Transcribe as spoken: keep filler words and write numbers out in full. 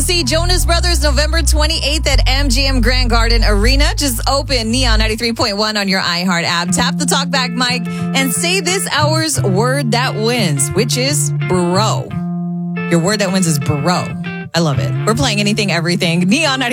see Jonas Brothers November twenty-eighth at M G M Grand Garden Arena. Just open Neon ninety-three point one on your iHeart app. Tap the talkback mic and say this hour's word that wins, which is bro. Your word that wins is bro. I love it. We're playing anything, everything. Neon ninety-three